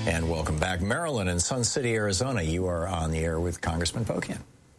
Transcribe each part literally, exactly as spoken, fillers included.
And welcome back. Marilyn in Sun City, Arizona. You are on the air with Congressman Pocan.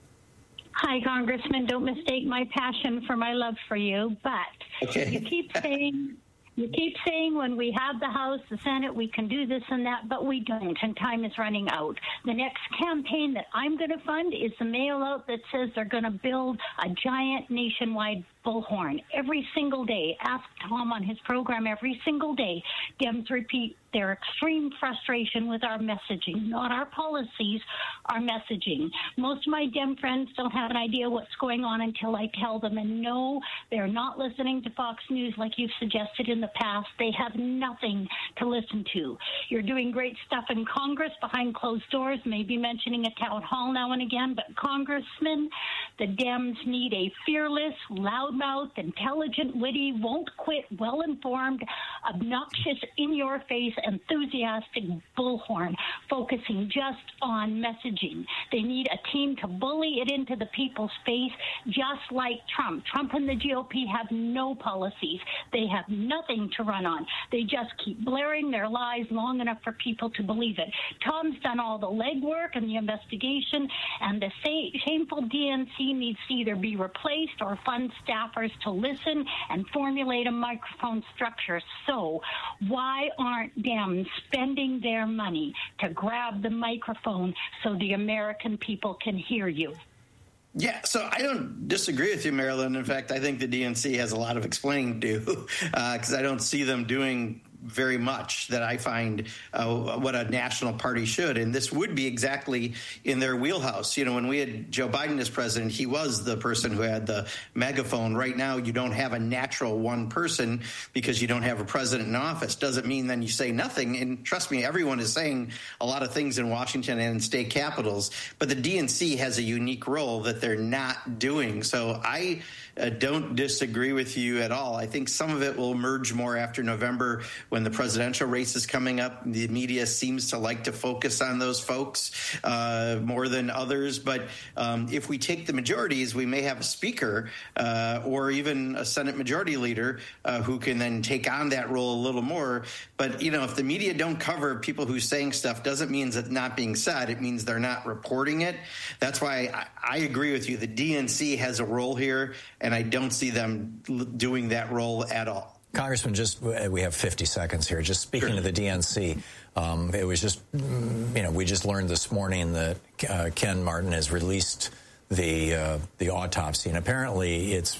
Hi, Congressman. Don't mistake my passion for my love for you, but okay. you keep saying... You keep saying when we have the House, the Senate, we can do this and that, but we don't, and time is running out. The next campaign that I'm going to fund is the mail out that says they're going to build a giant nationwide bullhorn every single day. Ask Tom on his program every single day. Dems repeat their extreme frustration with our messaging, not our policies, our messaging. Most of my Dem friends don't have an idea what's going on until I tell them, and no, they're not listening to Fox News like you've suggested in the past. They have nothing to listen to. You're doing great stuff in Congress behind closed doors, maybe mentioning a town hall now and again, but Congressman, the Dems need a fearless, loudmouthed, intelligent, witty, won't quit, well-informed, obnoxious, in-your-face, enthusiastic bullhorn focusing just on messaging. They need a team to bully it into the people's face, just like Trump. Trump and the G O P have no policies. They have nothing to run on. They just keep blaring their lies long enough for people to believe it. Tom's done all the legwork and the investigation, and the shameful D N C needs to either be replaced or fund staffers to listen and formulate a microphone structure. So why aren't Dems spending their money to grab the microphone so the American people can hear you? Yeah, so I don't disagree with you, Marilyn. In fact, I think the D N C has a lot of explaining to do because uh, I don't see them doing very much that I find uh, what a national party should. And this would be exactly in their wheelhouse. You know, when we had Joe Biden as president, he was the person who had the megaphone. Right now, you don't have a natural one person because you don't have a president in office. Doesn't mean then you say nothing. And trust me, everyone is saying a lot of things in Washington and in state capitals. But the D N C has a unique role that they're not doing. So I uh, don't disagree with you at all. I think some of it will emerge more after November when the presidential race is coming up. The media seems to like to focus on those folks uh, more than others. But um, if we take the majorities, we may have a speaker uh, or even a Senate majority leader uh, who can then take on that role a little more. But, you know, if the media don't cover people who's saying stuff, doesn't mean it's not being said. It means they're not reporting it. That's why I, I agree with you. The D N C has a role here, and I don't see them doing that role at all. Congressman, just we have fifty seconds here. Just speaking sure. to the D N C, um, it was just, you know, we just learned this morning that uh, Ken Martin has released the uh, the autopsy, and apparently it's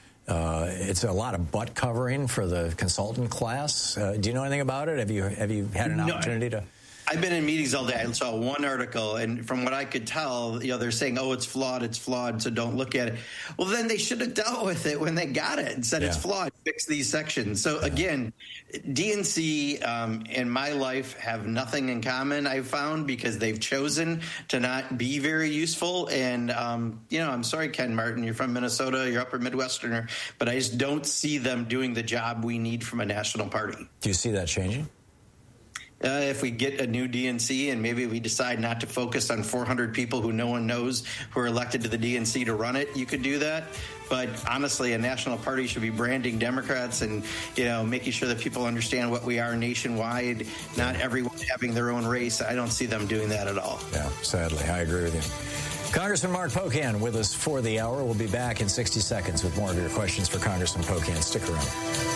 uh, it's a lot of butt covering for the consultant class. Uh, do you know anything about it? Have you have you had an no, opportunity to? I've been in meetings all day. I saw one article, and from what I could tell, you know, they're saying, oh, it's flawed, it's flawed, so don't look at it. Well, then they should have dealt with it when they got it and said yeah. it's flawed, fix these sections. So, yeah. again, D N C um, and my life have nothing in common, I've found, because they've chosen to not be very useful. And, um, you know, I'm sorry, Ken Martin, you're from Minnesota, you're upper Midwesterner, but I just don't see them doing the job we need from a national party. Do you see that changing? Uh, if we get a new D N C and maybe we decide not to focus on four hundred people who no one knows who are elected to the D N C to run it, you could do that. But honestly, a national party should be branding Democrats and, you know, making sure that people understand what we are nationwide, not everyone having their own race. I don't see them doing that at all. Yeah, sadly, I agree with you. Congressman Mark Pocan with us for the hour. We'll be back in sixty seconds with more of your questions for Congressman Pocan. Stick around.